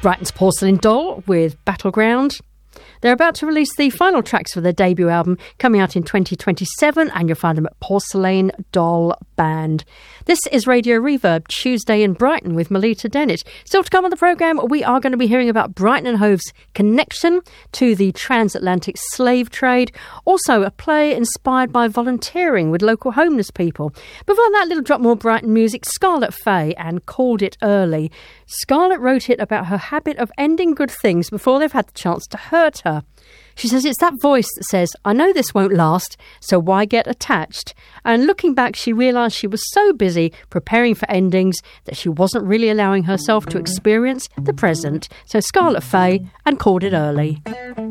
Brighton's Porcelain Doll with Battleground. They're about to release the final tracks for their debut album coming out in 2027, and you'll find them at Porcelain Doll Band. This is Radio Reverb, Tuesday in Brighton with Melita Dennett. Still to come on the programme, we are going to be hearing about Brighton and Hove's connection to the transatlantic slave trade. Also, a play inspired by volunteering with local homeless people. Before that, a little drop more Brighton music, Scarlet Fay and Called It Early. Scarlet wrote it about her habit of ending good things before they've had the chance to hurt her. She says it's that voice that says, I know this won't last, so why get attached? And looking back, she realised she was so busy preparing for endings that she wasn't really allowing herself to experience the present. So Scarlet Fay and Called It Early.